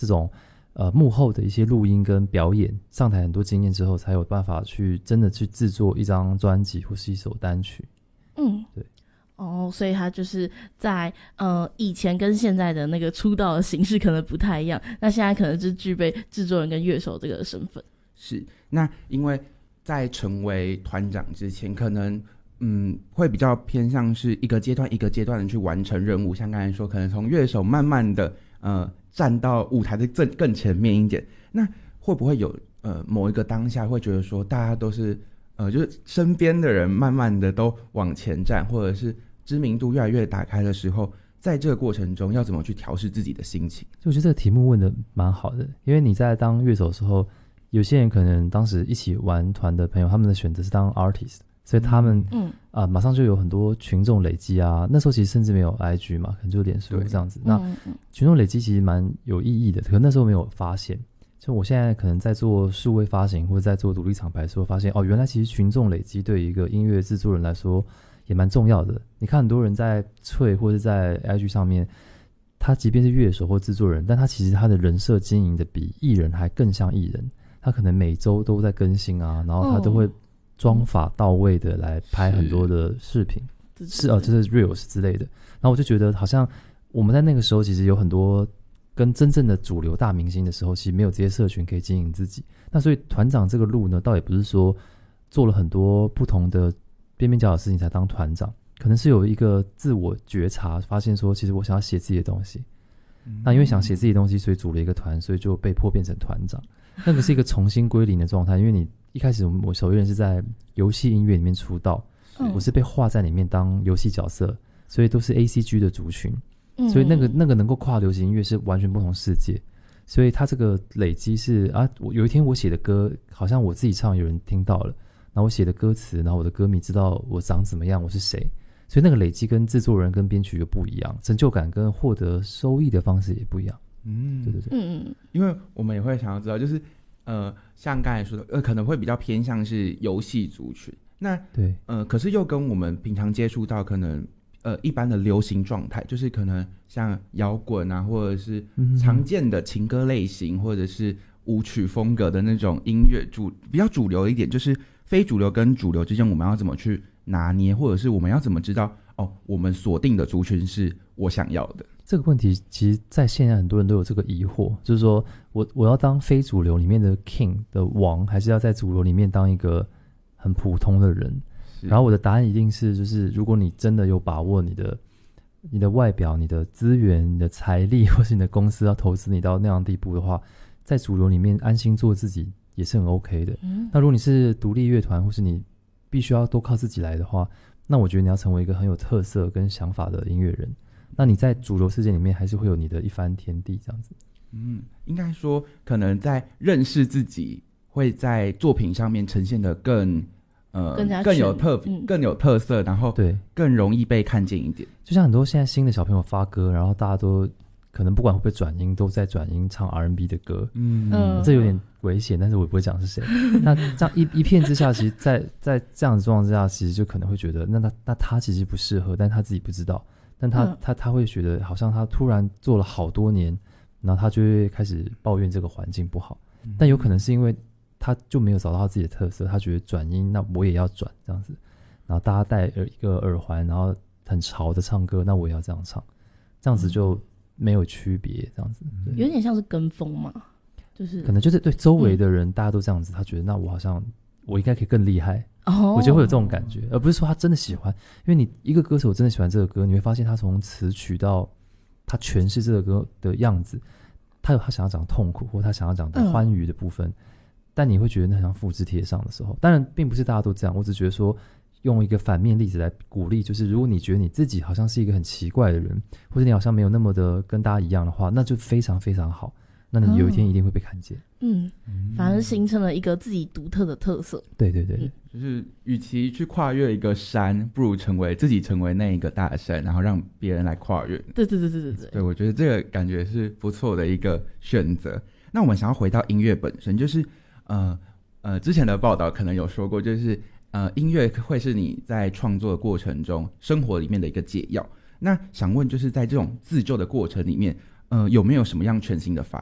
这种幕后的一些录音跟表演，上台很多经验之后，才有办法去真的去制作一张专辑或是一首单曲。对。 所以他就是在以前跟现在的那个出道的形式可能不太一样，那现在可能是具备制作人跟乐手这个身份。 是，那因为在成为团长之前，可能会比较偏向是一个阶段一个阶段的去完成任务，像刚才说，可能从乐手慢慢的站到舞台的更前面一点。那会不会有某一个当下会觉得说，大家都是就是身边的人慢慢的都往前站，或者是知名度越来越打开的时候，在这个过程中要怎么去调试自己的心情？ 就我觉得这个题目问的蛮好的，因为你在当乐手的时候，有些人可能当时一起玩团的朋友，他们的选择是当 artist， 所以他们马上就有很多群众累积啊。那时候其实甚至没有 IG 嘛，可能就脸书这样子。那群众累积其实蛮有意义的，可那时候没有发现。就我现在可能在做数位发行或者在做独立厂牌的时候，发现原来其实群众累积对于一个音乐制作人来说也蛮重要的。你看很多人在脆或者在 IG 上面，他即便是乐手或制作人，但他其实他的人设经营的比艺人还更像艺人。他可能每周都在更新啊，然后他都会妆法到位的来拍很多的视频，就是 Reels 之类的。然后我就觉得好像我们在那个时候其实有很多跟真正的主流大明星的时候，其实没有这些社群可以经营自己。那所以团长这个路呢，倒也不是说做了很多不同的边边角角的事情才当团长，可能是有一个自我觉察，发现说其实我想要写自己的东西。那因为想写自己的东西，所以组了一个团，所以就被迫变成团长。那个是一个重新归零的状态，因为你一开始我首页是在游戏音乐里面出道，我是被画在里面当游戏角色，所以都是 ACG 的族群，所以那个能够跨流行音乐是完全不同世界。所以他这个累积是我有一天我写的歌好像我自己唱有人听到了，然后我写的歌词，然后我的歌迷知道我长怎么样，我是谁，所以那个累积跟制作人跟编曲又不一样，成就感跟获得收益的方式也不一样。对对对， 因为我们也会想要知道，就是像刚才说的，可能会比较偏向是游戏族群，那对， 可是又跟我们平常接触到可能一般的流行状态，就是可能像摇滚啊，或者是常见的情歌类型，或者是舞曲风格的那种音乐比较主流一点，就是非主流跟主流之间我们要怎么去拿捏，或者是我们要怎么知道我们锁定的族群是我想要的。 这个问题其实在现在很多人都有这个疑惑，就是说我要当非主流里面的 king 的王，还是要在主流里面当一个很普通的人？然后我的答案一定是，就是如果你真的有把握你的外表、你的资源、你的财力，或是你的公司要投资你到那样的地步的话，在主流里面安心做自己也是很 OK 的。那如果你是独立乐团，或是你必须要多靠自己来的话，那我觉得你要成为一个很有特色跟想法的音乐人，那你在主流世界里面还是会有你的一番天地这样子。 应该说可能在认识自己会在作品上面呈现的更有特色，然后对更容易被看见一点。 就像很多现在新的小朋友发歌，然后大家都可能不管会不会转音，都在转音唱 R&B 的歌。这有点危险，但是我也不会讲是谁。那这样一片之下，其实在这样的状况之下，其实就可能会觉得那他其实不适合，但他自己不知道。但他会觉得好像他突然做了好多年，然后他就会开始抱怨这个环境不好。但有可能是因为他就没有找到他自己的特色，他觉得转音那我也要转这样子，然后大家戴一个耳环，然后很潮的唱歌，那我也要这样唱，这样子就没有区别，这样子有点像是跟风嘛，就是可能就是对周围的人大家都这样子，他觉得那我好像我应该可以更厉害。我觉得会有这种感觉，而不是说他真的喜欢。因为你一个歌手真的喜欢这个歌，你会发现他从词曲到他诠释这个歌的样子，他有他想要讲痛苦，或他想要讲的欢愉的部分，但你会觉得那很像复制贴上的时候。当然并不是大家都这样，我只觉得说用一个反面例子来鼓励，就是如果你觉得你自己好像是一个很奇怪的人，或者你好像没有那么的跟大家一样的话，那就非常非常好，那你有一天一定会被看见。 反而形成了一个自己独特的特色。 对对对， 就是与其去跨越一个山，不如自己成为那一个大山，然后让别人来跨越。 对， 我觉得这个感觉是不错的一个选择。那我们想要回到音乐本身，就是之前的报道可能有说过，就是音乐会是你在创作的过程中生活里面的一个解药。那想问，就是在这种自救的过程里面，有没有什么样全新的发